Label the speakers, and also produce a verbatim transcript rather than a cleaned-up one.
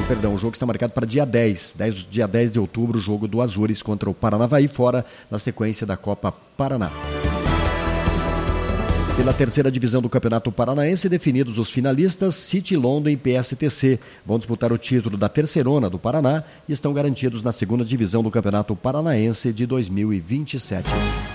Speaker 1: ou, perdão, o jogo está marcado para dia dez, dez, dia dez de outubro, o jogo do Azures contra o Paranavaí, fora na sequência da Copa Paraná. Pela terceira divisão do Campeonato Paranaense, definidos os finalistas, City London e P S T C vão disputar o título da Terceirona do Paraná e estão garantidos na segunda divisão do Campeonato Paranaense de dois mil e vinte e sete.